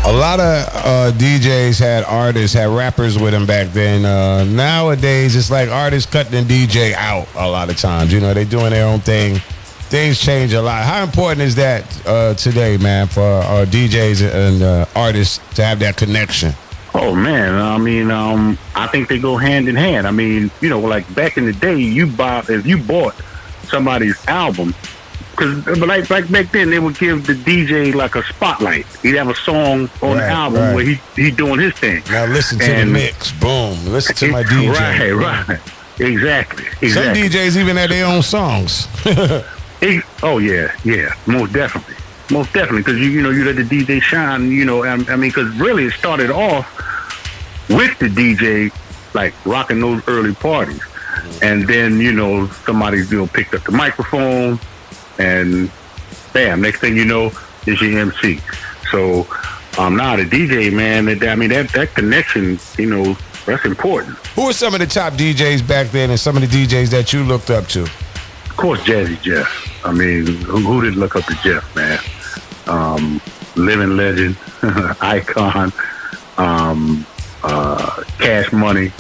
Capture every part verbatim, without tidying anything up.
a lot of uh, D Js had artists, had rappers with them back then. Uh, nowadays, it's like artists cutting the D J out a lot of times. You know, they doing their own thing. Things change a lot. How important is that uh, today, man, for uh, D Js and uh, artists to have that connection? Oh, man. I mean, um, I think they go hand in hand. I mean, you know, like back in the day, you buy if you bought somebody's album, because like, like back then, they would give the D J like a spotlight. He'd have a song on right, the album right. where he he doing his thing. Now listen to and, the mix. Boom. Listen to my D J. Right, right. Exactly. exactly. Some D Js even had their own songs. it, oh, yeah, yeah. Most definitely. Most definitely. Because, you, you know, you let the D J shine, you know. I, I mean, because really it started off with the D J, like, rocking those early parties. And then, you know, somebody, you know, picked up the microphone. And bam, next thing you know, is your M C. So um, now the D J, man, that, I mean, that, that connection, you know, that's important. Who are some of the top D Js back then and some of the D Js that you looked up to? Of course, Jazzy Jeff. I mean, who, who didn't look up to Jeff, man? Um, living legend, icon, um, uh, Cash Money.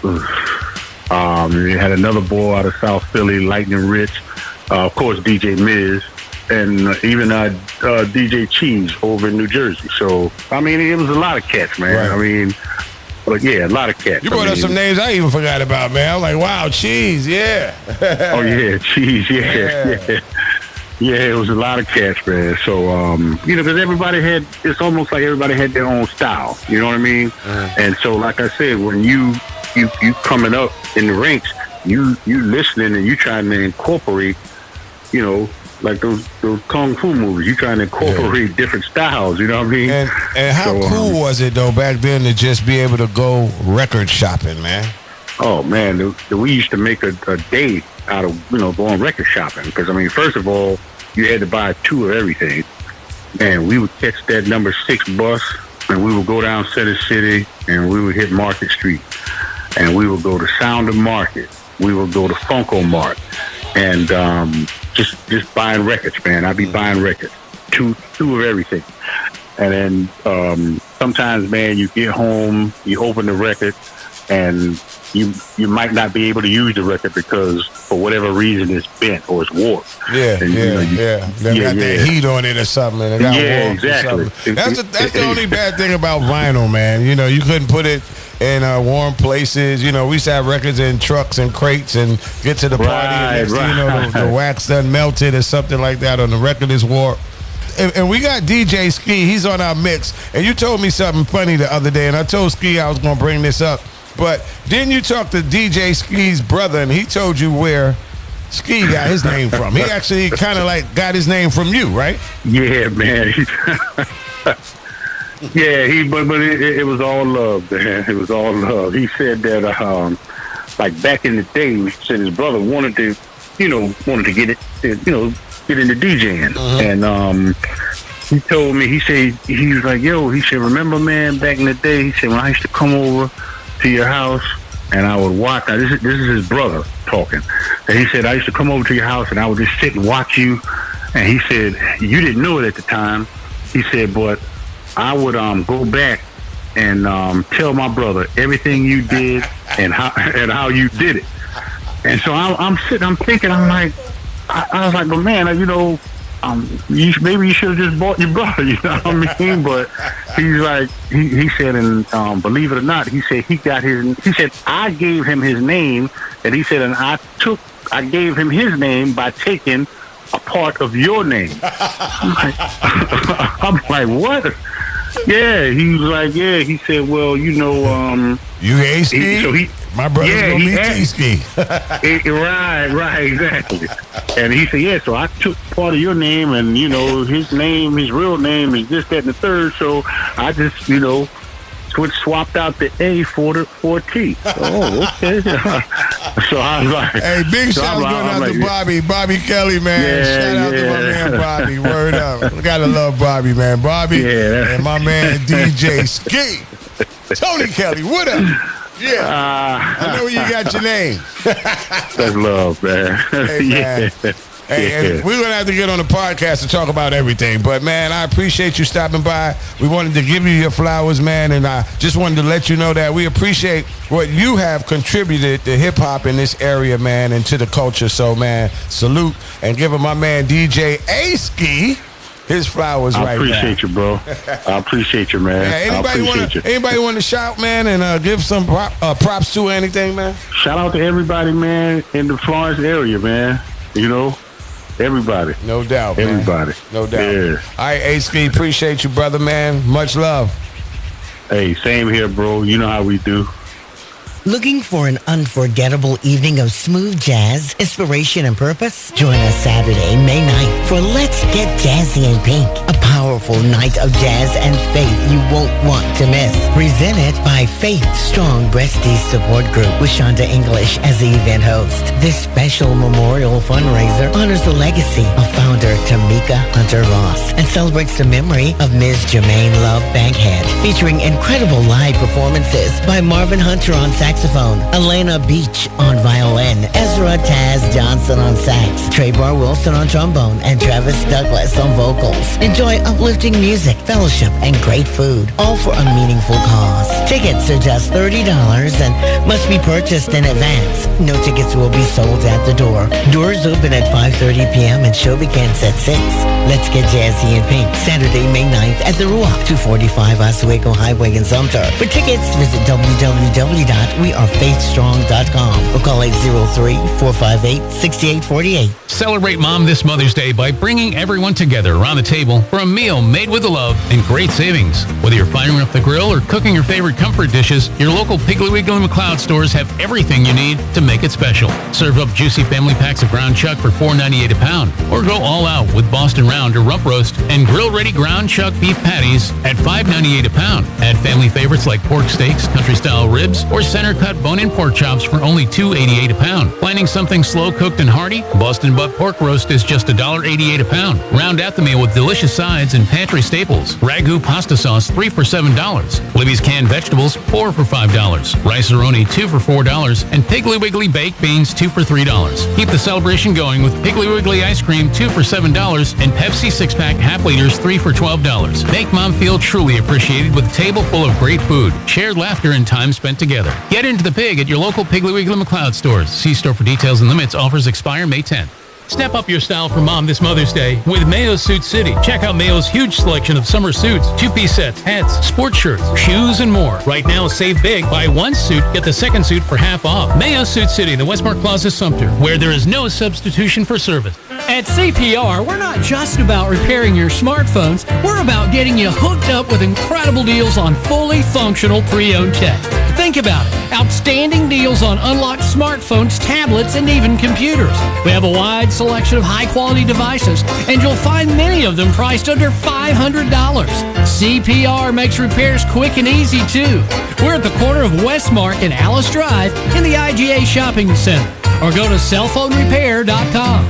Um, you had another boy out of South Philly, Lightning Rich. Uh, of course, D J Miz, and uh, even uh, uh, D J Cheese over in New Jersey. So, I mean, it was a lot of cats, man. Right. I mean, but yeah, a lot of cats. You brought I mean, up some names I even forgot about, man. I'm like, wow, Cheese, yeah. oh, yeah, Cheese, yeah, yeah. yeah. Yeah, it was a lot of cats, man. So, um, you know, because everybody had, it's almost like everybody had their own style. You know what I mean? Mm. And so, like I said, when you, you, you coming up in the ranks, you, you listening and you trying to incorporate, you know, like those those kung fu movies. You trying to incorporate yeah. different styles. You know what I mean? And, and how so, cool um, was it though back then to just be able to go record shopping, man? Oh man, the, the, we used to make a, a day out of you know going record shopping because I mean, first of all, you had to buy two of everything, and we would catch that number six bus, and we would go down Center City, and we would hit Market Street, and we would go to Sound of Market. We would go to Funko Mart, and um, just just buying records, man. I'd be buying records, two two of everything. And then um, sometimes, man, you get home, you open the record, and you you might not be able to use the record because for whatever reason it's bent or it's warped. Yeah, and, yeah, you know, you, yeah. They yeah, got yeah. that heat on it or something. And it got yeah, warped exactly. Or something. That's, a, that's the only bad thing about vinyl, man. You know, you couldn't put it in uh, warm places. You know, we used to have records in trucks and crates and get to the party right, and next right. thing you know, the, the wax done melted or something like that, or the record is warped. And, and we got D J Ski. He's on our mix. And you told me something funny the other day, and I told Ski I was going to bring this up. But didn't you talk to D J Ski's brother, and he told you where Ski got his name from? He actually kind of like got his name from you, right? Yeah, man. Yeah, he but but it, it was all love, man. It was all love. He said that um, like back in the day, he said his brother wanted to, you know, wanted to get it, you know, get into DJing, uh-huh. and um, he told me, he said he was like, yo, he said, remember, man, back in the day, he said when I used to come over to your house and I would watch. Now, this is this is his brother talking, and he said I used to come over to your house and I would just sit and watch you, and he said you didn't know it at the time. He said, but I would um, go back and um, tell my brother everything you did and how and how you did it. And so I'm, I'm sitting, I'm thinking, I'm like, I, I was like, but man, you know, um, you, maybe you should have just bought your brother, you know what I mean? But he's like, he, he said, and um, believe it or not, he said he got his, he said, I gave him his name, and he said, and I took, I gave him his name by taking a part of your name. I'm like, I'm like, what? Yeah, he was like, yeah. He said, well, you know, um, you hate Ski? So he, my brother's yeah, gonna he meet Ski. Right, right, exactly. And he said, yeah. So I took part of your name, and you know, his name, his real name is this, that, and the third. So I just, you know, switch swapped out the A for the for T. Oh, okay. So I was like, hey, big so shout out going out like, to Bobby, Bobby Kelly, man. Yeah, shout out yeah. to my man Bobby. Word up, we gotta love Bobby, man. Bobby yeah. and my man D J Ski, Tony Kelly. What up? Yeah, uh, I know you got your name. That's love, man. Hey, man. Yeah. Hey, yeah. and we're going to have to get on the podcast to talk about everything. But, man, I appreciate you stopping by. We wanted to give you your flowers, man, and I just wanted to let you know that we appreciate what you have contributed to hip-hop in this area, man, and to the culture. So, man, salute, and give my man D J A-Ski his flowers I right now. I appreciate you, bro. I appreciate you, man. Yeah, anybody want to anybody want to shout, man, and uh, give some prop, uh, props to anything, man? Shout out to everybody, man, in the Florence area, man. You know, everybody. No doubt, man. Everybody. No doubt. Yeah. All right, A-Ski, appreciate you, brother, man. Much love. Hey, same here, bro. You know how we do. Looking for an unforgettable evening of smooth jazz, inspiration, and purpose? Join us Saturday, May ninth for Let's Get Jazzy and Pink, a powerful night of jazz and faith you won't want to miss. Presented by Faith Strong Breasties Support Group with Shonda English as the event host. This special memorial fundraiser honors the legacy of founder Tamika Hunter Ross and celebrates the memory of Miz Jermaine Love Bankhead, featuring incredible live performances by Marvin Hunter on saxophone, Elena Beach on violin, Ezra Taz Johnson on sax, Traybar Wilson on trombone, and Travis Douglas on vocals. Enjoy uplifting music, fellowship, and great food, all for a meaningful cause. Tickets are just thirty dollars and must be purchased in advance. No tickets will be sold at the door. Doors open at five thirty p.m. and show begins at six. Let's Get Jazzy and Pink, Saturday, May ninth at the Ruach, two forty-five Oswego Highway in Sumter. For tickets, visit w w w dot we are faith strong dot com or call eight zero three, four five eight, six eight four eight. Celebrate Mom this Mother's Day by bringing everyone together around the table for a meal made with love and great savings. Whether you're firing up the grill or cooking your favorite comfort dishes, your local Piggly Wiggly McLeod stores have everything you need to make it special. Serve up juicy family packs of ground chuck for four ninety-eight a pound, or go all out with Boston Round or Rump Roast and grill-ready ground chuck beef patties at five ninety-eight a pound. Add family favorites like pork steaks, country-style ribs, or center-cut bone-in pork chops for only two eighty-eight a pound. Planning something slow-cooked and hearty? Boston butt pork roast is just one eighty-eight a pound. Round out the meal with delicious sides and pantry staples. Ragu pasta sauce, three for seven dollars. Libby's canned vegetables, four for five dollars. Rice-A-Roni, two for four dollars. And Piggly Wiggly baked beans, two for three dollars. Keep the celebration going with Piggly Wiggly ice cream, two for seven dollars. And Pepsi six-pack half liters, three for twelve dollars. Make Mom feel truly appreciated with a table full of great food, shared laughter, and time spent together. Get into the pig at your local Piggly Wiggly McLeod stores. See store for details and limits. Offers expire May tenth. Step up your style for Mom this Mother's Day with Mayo Suit City. Check out Mayo's huge selection of summer suits, two-piece sets, hats, sports shirts, shoes, and more. Right now, save big. Buy one suit, get the second suit for half off. Mayo Suit City, the Westmark Plaza, Sumter, where there is no substitution for service. At C P R, we're not just about repairing your smartphones. We're about getting you hooked up with incredible deals on fully functional pre-owned tech. Think about it. Outstanding deals on unlocked smartphones, tablets, and even computers. We have a wide selection of high-quality devices, and you'll find many of them priced under five hundred dollars. C P R makes repairs quick and easy, too. We're at the corner of Westmark and Alice Drive in the I G A Shopping Center. Or go to cell phone repair dot com.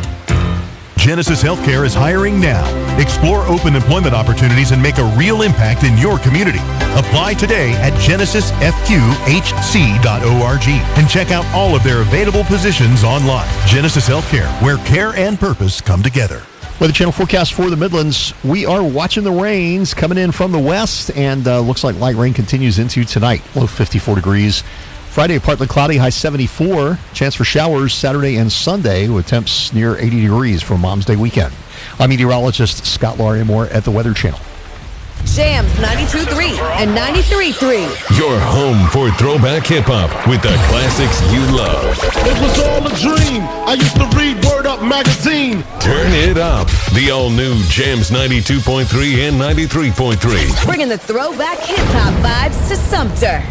Genesis Healthcare is hiring now. Explore open employment opportunities and make a real impact in your community. Apply today at genesis f q h c dot org and check out all of their available positions online. Genesis Healthcare, where care and purpose come together. Weather Channel forecast for the Midlands. We are watching the rains coming in from the west, and uh, looks like light rain continues into tonight. Low fifty-four degrees. Friday, partly cloudy, high seventy-four. Chance for showers Saturday and Sunday with temps near eighty degrees for Mom's Day weekend. I'm meteorologist Scott Lauriamore at the Weather Channel. Jams ninety-two point three and ninety-three point three. Your home for throwback hip-hop with the classics you love. It was all a dream. I used to read Word Up magazine. Turn it up. The all-new Jams ninety-two point three and ninety-three point three. Bringing the throwback hip-hop vibes to Sumter.